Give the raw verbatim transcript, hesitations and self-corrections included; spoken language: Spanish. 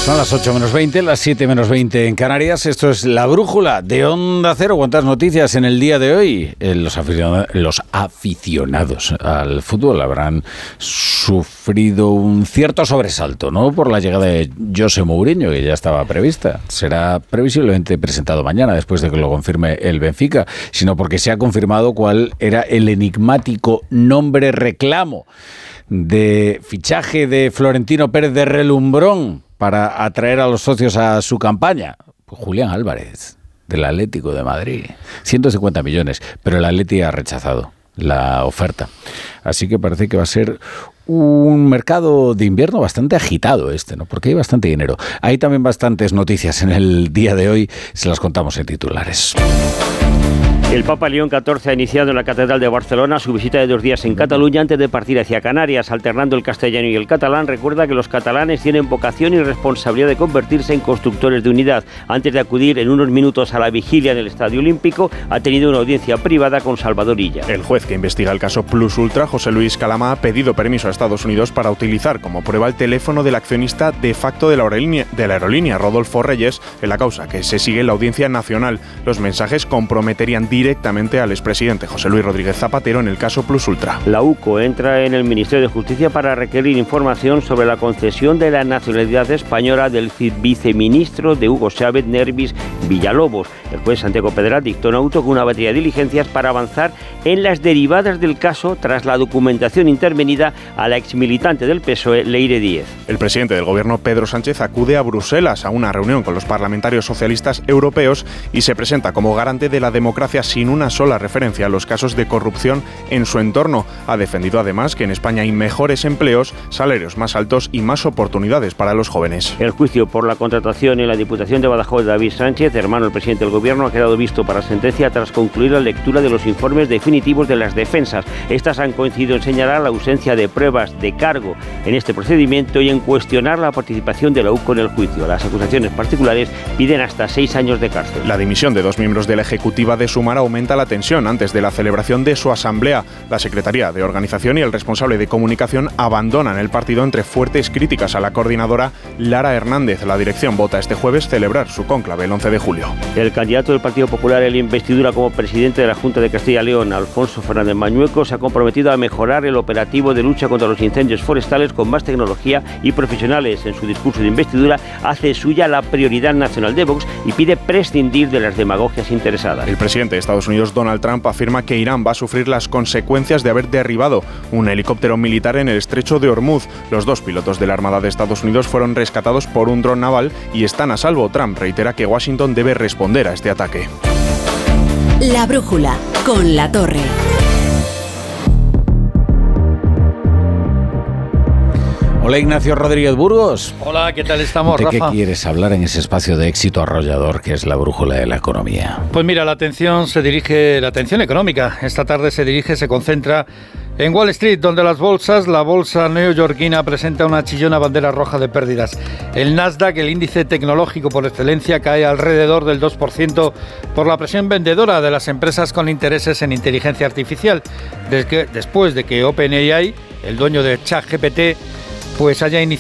Son las ocho menos veinte, las siete menos veinte en Canarias. Esto es La Brújula de Onda Cero. ¿Cuántas noticias en el día de hoy? Eh, los, aficionados, los aficionados al fútbol habrán sufrido un cierto sobresalto, ¿no? Por la llegada de José Mourinho, que ya estaba prevista. Será previsiblemente presentado mañana, después de que lo confirme el Benfica, sino porque se ha confirmado cuál era el enigmático nombre reclamo de fichaje de Florentino Pérez de relumbrón para atraer a los socios a su campaña. Pues Julián Álvarez, del Atlético de Madrid. ciento cincuenta millones, pero el Atleti ha rechazado la oferta. Así que parece que va a ser un mercado de invierno bastante agitado este, ¿no? Porque hay bastante dinero. Hay también bastantes noticias en el día de hoy, se las contamos en titulares. El Papa León catorce ha iniciado en la Catedral de Barcelona su visita de dos días en Cataluña antes de partir hacia Canarias. Alternando el castellano y el catalán, recuerda que los catalanes tienen vocación y responsabilidad de convertirse en constructores de unidad. Antes de acudir en unos minutos a la vigilia en el Estadio Olímpico, ha tenido una audiencia privada con Salvador Illa. El juez que investiga el caso Plus Ultra, José Luis Calama, ha pedido permiso a Estados Unidos para utilizar como prueba el teléfono del accionista de facto de la aerolínea, de la aerolínea Rodolfo Reyes, en la causa que se sigue en la Audiencia Nacional. Los mensajes comprometerían directamente al expresidente José Luis Rodríguez Zapatero en el caso Plus Ultra. La U C O entra en el Ministerio de Justicia para requerir información sobre la concesión de la nacionalidad española del viceministro de Hugo Chávez, Nervis Villalobos. El juez Santiago Pedraz dictó un auto con una batería de diligencias para avanzar en las derivadas del caso tras la documentación intervenida a la exmilitante del P S O E, Leire Díez. El presidente del gobierno, Pedro Sánchez, acude a Bruselas a una reunión con los parlamentarios socialistas europeos y se presenta como garante de la democracia sin una sola referencia a los casos de corrupción en su entorno. Ha defendido además que en España hay mejores empleos, salarios más altos y más oportunidades para los jóvenes. El juicio por la contratación en la Diputación de Badajoz de David Sánchez, hermano del presidente del gobierno, ha quedado visto para sentencia tras concluir la lectura de los informes definitivos de las defensas. Estas han coincidido en señalar la ausencia de pruebas de cargo en este procedimiento y en cuestionar la participación de la U C O en el juicio. Las acusaciones particulares piden hasta seis años de cárcel. La dimisión de dos miembros de la ejecutiva de Sumar aumenta la tensión antes de la celebración de su asamblea. La Secretaría de Organización y el responsable de comunicación abandonan el partido entre fuertes críticas a la coordinadora Lara Hernández. La dirección vota este jueves celebrar su cónclave el once de julio. El candidato del Partido Popular en la investidura como presidente de la Junta de Castilla y León, Alfonso Fernández Mañueco, se ha comprometido a mejorar el operativo de lucha contra los incendios forestales con más tecnología y profesionales. En su discurso de investidura hace suya la prioridad nacional de Vox y pide prescindir de las demagogias interesadas. El presidente de Estados Unidos, Donald Trump, afirma que Irán va a sufrir las consecuencias de haber derribado un helicóptero militar en el estrecho de Hormuz. Los dos pilotos de la Armada de Estados Unidos fueron rescatados por un dron naval y están a salvo. Trump reitera que Washington debe responder a este ataque. La Brújula, con La Torre. Hola, Ignacio Rodríguez Burgos. Hola, ¿qué tal estamos, ¿De Rafa? qué quieres hablar en ese espacio de éxito arrollador que es la brújula de la economía? Pues mira, la atención se dirige, la atención económica, esta tarde se dirige, se concentra en Wall Street, donde las bolsas, la bolsa neoyorquina presenta una chillona bandera roja de pérdidas. El Nasdaq, el índice tecnológico por excelencia, cae alrededor del dos por ciento por la presión vendedora de las empresas con intereses en inteligencia artificial, desde que, después de que OpenAI, el dueño de ChatGPT, pues haya iniciado